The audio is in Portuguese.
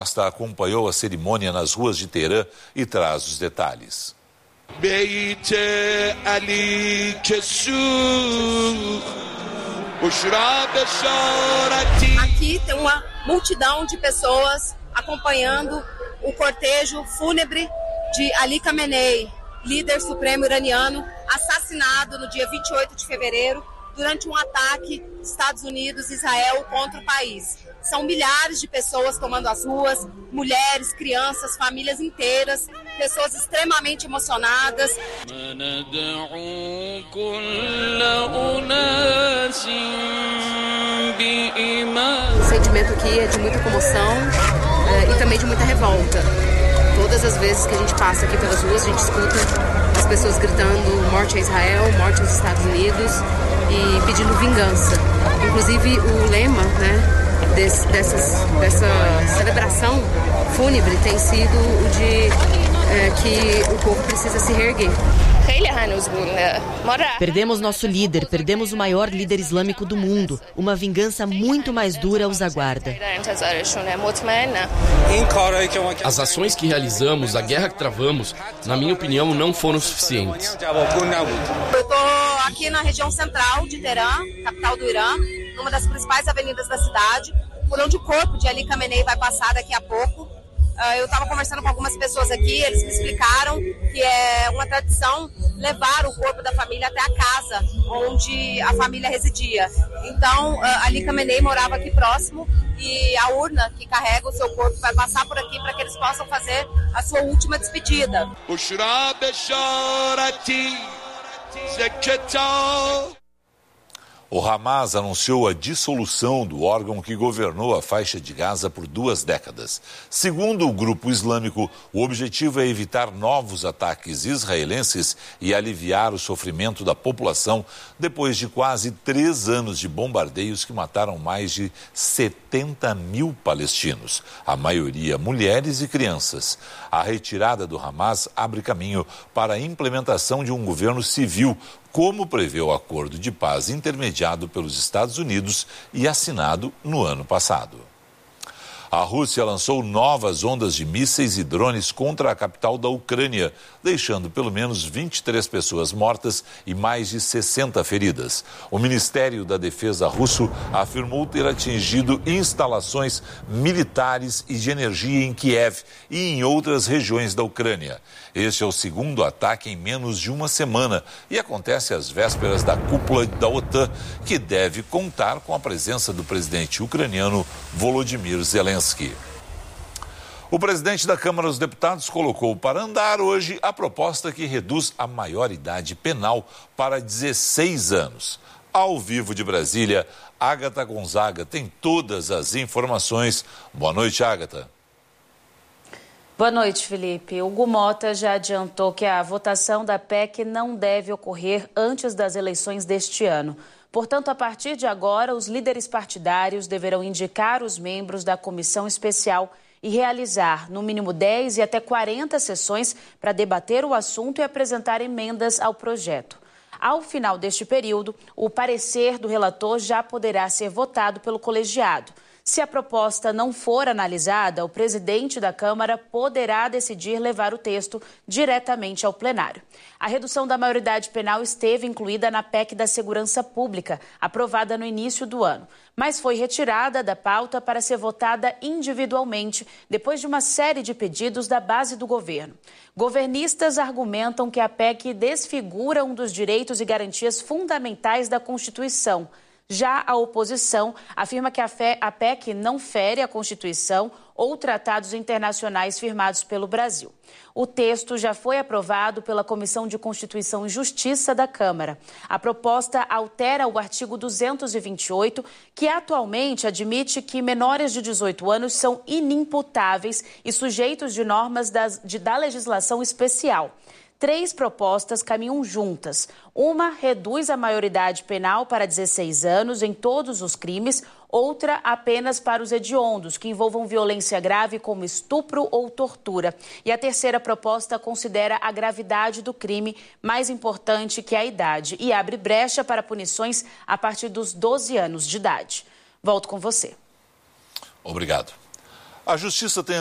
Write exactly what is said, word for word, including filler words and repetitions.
Costa acompanhou a cerimônia nas ruas de Teherã e traz os detalhes. Aqui tem uma multidão de pessoas acompanhando o cortejo fúnebre de Ali Khamenei, líder supremo iraniano, assassinado no dia vinte e oito de fevereiro durante um ataque Estados Unidos e Israel contra o país. São milhares de pessoas tomando as ruas, mulheres, crianças, famílias inteiras, pessoas extremamente emocionadas. O sentimento aqui é de muita comoção é, e também de muita revolta. Todas as vezes que a gente passa aqui pelas ruas, a gente escuta as pessoas gritando morte a Israel, morte aos Estados Unidos e pedindo vingança. Inclusive o lema, né? Desse, dessas, dessa celebração fúnebre tem sido o de é, que o corpo precisa se reerguer. Perdemos nosso líder, perdemos o maior líder islâmico do mundo. Uma vingança muito mais dura os aguarda. As ações que realizamos, a guerra que travamos, na minha opinião, não foram suficientes. Eu estou aqui na região central de Teherã, capital do Irã, numa das principais avenidas da cidade, por onde o corpo de Ali Khamenei vai passar daqui a pouco. Uh, eu estava conversando com algumas pessoas aqui, eles me explicaram que é uma tradição levar o corpo da família até a casa onde a família residia. Então, uh, Ali Khamenei morava aqui próximo e a urna que carrega o seu corpo vai passar por aqui para que eles possam fazer a sua última despedida. O Hamas anunciou a dissolução do órgão que governou a faixa de Gaza por duas décadas. Segundo o grupo islâmico, o objetivo é evitar novos ataques israelenses e aliviar o sofrimento da população depois de quase três anos de bombardeios que mataram mais de setenta mil palestinos, a maioria mulheres e crianças. A retirada do Hamas abre caminho para a implementação de um governo civil, como prevê o acordo de paz intermediado pelos Estados Unidos e assinado no ano passado. A Rússia lançou novas ondas de mísseis e drones contra a capital da Ucrânia, deixando pelo menos vinte e três pessoas mortas e mais de sessenta feridas. O Ministério da Defesa russo afirmou ter atingido instalações militares e de energia em Kiev e em outras regiões da Ucrânia. Este é o segundo ataque em menos de uma semana e acontece às vésperas da cúpula da OTAN, que deve contar com a presença do presidente ucraniano Volodymyr Zelensky. O presidente da Câmara dos Deputados colocou para andar hoje a proposta que reduz a maioridade penal para dezesseis anos. Ao vivo de Brasília, Ágata Gonzaga tem todas as informações. Boa noite, Ágata. Boa noite, Felipe. Hugo Mota já adiantou que a votação da P E C não deve ocorrer antes das eleições deste ano. Portanto, a partir de agora, os líderes partidários deverão indicar os membros da comissão especial e realizar, no mínimo dez e até quarenta sessões para debater o assunto e apresentar emendas ao projeto. Ao final deste período, o parecer do relator já poderá ser votado pelo colegiado. Se a proposta não for analisada, o presidente da Câmara poderá decidir levar o texto diretamente ao plenário. A redução da maioridade penal esteve incluída na P E C da Segurança Pública, aprovada no início do ano, mas foi retirada da pauta para ser votada individualmente, depois de uma série de pedidos da base do governo. Governistas argumentam que a P E C desfigura um dos direitos e garantias fundamentais da Constituição. Já a oposição afirma que a P E C não fere a Constituição ou tratados internacionais firmados pelo Brasil. O texto já foi aprovado pela Comissão de Constituição e Justiça da Câmara. A proposta altera o artigo duzentos e vinte e oito, que atualmente admite que menores de dezoito anos são inimputáveis e sujeitos de normas das, de, da legislação especial. Três propostas caminham juntas. Uma reduz a maioridade penal para dezesseis anos em todos os crimes, outra apenas para os hediondos, que envolvam violência grave como estupro ou tortura. E a terceira proposta considera a gravidade do crime mais importante que a idade e abre brecha para punições a partir dos doze anos de idade. Volto com você. Obrigado. A justiça tem